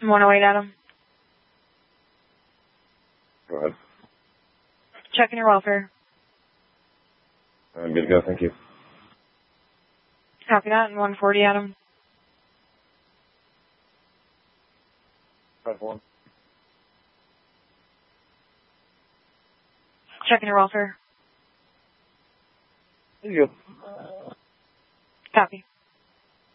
108, Adam. Go ahead. Checking your welfare. I'm good to go, thank you. Copy that. And 140, Adam. 5-1. Checking your welfare. You go. Copy.